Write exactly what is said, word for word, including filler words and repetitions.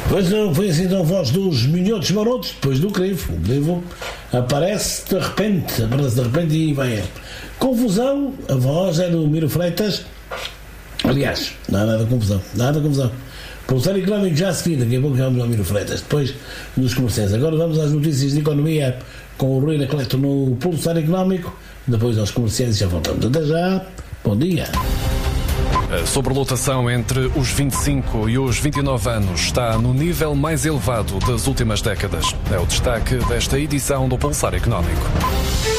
Pois não, foi assim então a voz dos minhotos marotos, depois do crivo. O crivo aparece de repente, aparece de repente e vem. Confusão, a voz é do Miro Freitas. Aliás, não há nada de confusão, nada de confusão. Pulsar Económico já a seguir, daqui a pouco já vamos ao Miro Freitas, depois dos comerciais. Agora vamos às notícias de economia com o Rui Anacleto no Pulsar Económico, depois aos comerciais e já voltamos. Até já, bom dia. A sobrelotação entre os vinte e cinco e os vinte e nove anos está no nível mais elevado das últimas décadas. É o destaque desta edição do Pulsar Económico.